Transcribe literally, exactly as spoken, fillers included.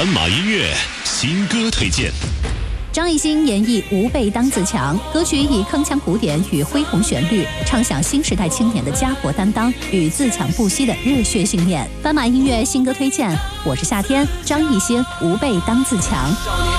斑马音乐新歌推荐。 张艺兴演绎《吾辈当自强》，歌曲以铿锵古典与恢宏旋律，唱响新时代青年的家国担当与自强不息的热血信念。斑马音乐新歌推荐，我是夏天，张艺兴《吾辈当自强》。